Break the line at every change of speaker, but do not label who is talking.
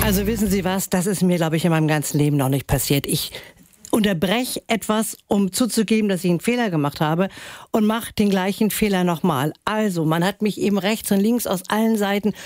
Also wissen Sie was, das ist mir, glaube ich, in meinem ganzen Leben noch nicht passiert. Ich unterbreche etwas, um zuzugeben, dass ich einen Fehler gemacht habe und mache den gleichen Fehler nochmal. Also, man hat mich eben rechts und links aus allen Seiten